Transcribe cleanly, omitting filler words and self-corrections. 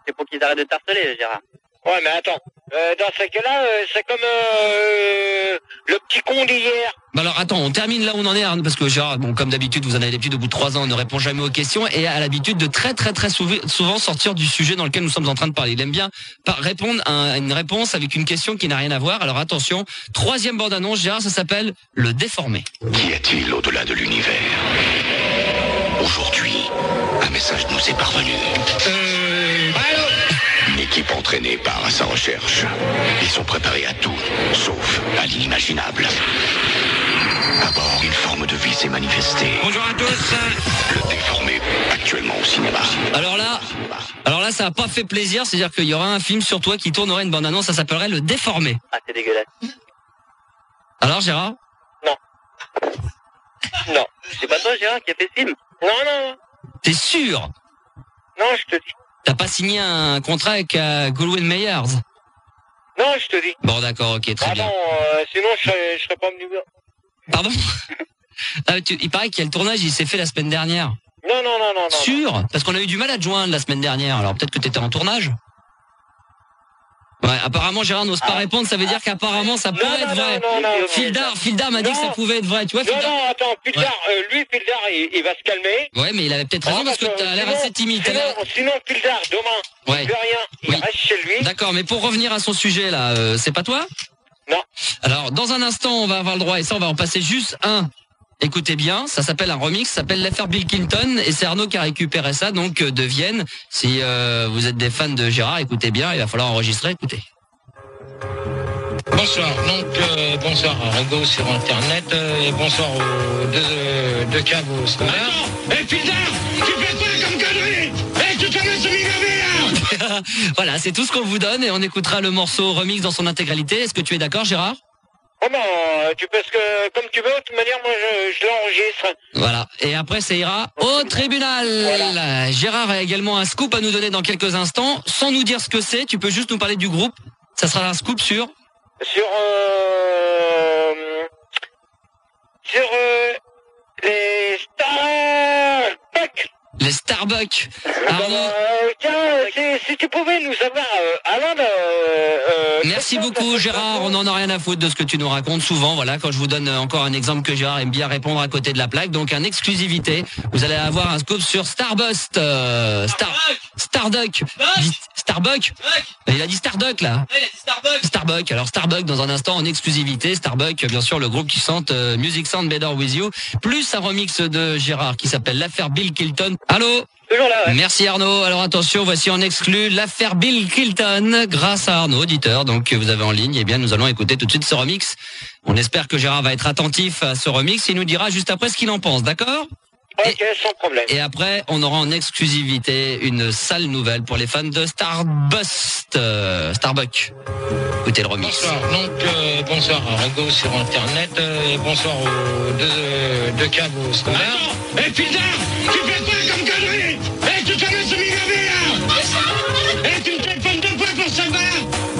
C'est pour qu'ils arrêtent de t'harceler, Gérard. Ouais, mais attends. Dans ce cas-là, c'est comme le petit con d'hier. Bah alors attends, on termine là où on en est, Arnaud, parce que Gérard, bon, comme d'habitude, vous en avez l'habitude, au bout de 3 ans, on ne répond jamais aux questions et a l'habitude de très souvent sortir du sujet dans lequel nous sommes en train de parler. Il aime bien répondre à une réponse avec une question qui n'a rien à voir. Alors attention, 3e bande-annonce, Gérard, ça s'appelle Le Déformé. Qu'y a-t-il au-delà de l'univers? Aujourd'hui, un message nous est parvenu. Une équipe entraînée par sa recherche. Ils sont préparés à tout, sauf à l'inimaginable. À bord, une forme de vie s'est manifestée. Bonjour à tous. Le Déformé, actuellement au cinéma. Alors là, ça a pas fait plaisir, c'est-à-dire qu'il y aura un film sur toi qui tournerait une bande-annonce, ça s'appellerait Le Déformé. Ah, c'est dégueulasse. Alors Gérard? Non. C'est pas toi, Gérard, qui a fait ce film? Non. T'es sûr? Non, je te dis. T'as pas signé un contrat avec Goldwyn Mayers? Non, je te dis. Bon d'accord, ok, très bien. Sinon je serais pas venu. Pardon? Il paraît qu'il y a le tournage, il s'est fait la semaine dernière. Non. Sûr? Parce qu'on a eu du mal à te joindre la semaine dernière, alors peut-être que t'étais en tournage? Ouais, apparemment Gérard n'ose pas répondre, ça veut dire qu'apparemment ça pourrait être vrai. Fildar m'a dit que ça pouvait être vrai, tu vois. Non, attends, Fildar, Fildar, il va se calmer. Ouais, mais il avait peut-être raison parce que t'as l'air assez timide. Sinon, Fildar, demain, il fait rien, il reste chez lui. D'accord, mais pour revenir à son sujet là, c'est pas toi? Non. Alors, dans un instant, on va avoir le droit, et ça on va en passer juste un. Écoutez bien, ça s'appelle un remix, ça s'appelle l'affaire Bill Clinton, et c'est Arnaud qui a récupéré ça, donc de Vienne. Si vous êtes des fans de Gérard, écoutez bien, il va falloir enregistrer, écoutez. Bonsoir, bonsoir à Rego sur Internet, et bonsoir aux deux caves au standard. Fildar, tu fais quoi comme connerie? Tu te laisses là. Voilà, c'est tout ce qu'on vous donne, et on écoutera le morceau remix dans son intégralité. Est-ce que tu es d'accord, Gérard? Oh non, tu peux comme tu veux, de toute manière, moi je l'enregistre. Voilà, et après ça ira au tribunal. Voilà. Gérard a également un scoop à nous donner dans quelques instants. Sans nous dire ce que c'est, tu peux juste nous parler du groupe. Ça sera un scoop sur les Starbucks. Les Starbucks. Arnaud. Tiens, si tu pouvais nous avoir Alain. Merci beaucoup Gérard, on n'en a rien à foutre de ce que tu nous racontes souvent. Voilà, quand je vous donne encore un exemple que Gérard aime bien répondre à côté de la plaque, donc en exclusivité, vous allez avoir un scoop sur Starbust. Starduck. Starbuck. Il a dit Starduck là. Il a dit Starbuck. Starbuck. Alors Starbuck dans un instant en exclusivité. Starbuck, bien sûr, le groupe qui chante Music Sound Better With You, plus un remix de Gérard qui s'appelle l'affaire Bill Clinton. Allô? Toujours là, ouais. Merci Arnaud. Alors attention, voici en exclu l'affaire Bill Clinton grâce à Arnaud, auditeur. Donc vous avez en ligne. Eh bien, nous allons écouter tout de suite ce remix. On espère que Gérard va être attentif à ce remix. Il nous dira juste après ce qu'il en pense, d'accord? Ok, sans problème. Et après, on aura en exclusivité une sale nouvelle pour les fans de Starbuck. Écoutez le remix. Bonsoir à Rego sur Internet, et bonsoir aux deux caves au standard. Fildar, tu fais quoi